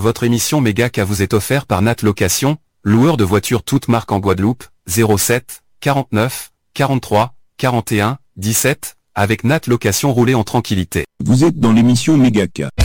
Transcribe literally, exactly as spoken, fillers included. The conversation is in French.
Votre émission Mégacas vous est offerte par Nat Location, loueur de voitures toutes marques en Guadeloupe, zéro sept, quarante-neuf, quarante-trois, quarante et un, dix-sept, avec Nat Location, roulez en tranquillité. Vous êtes dans l'émission Mégacas.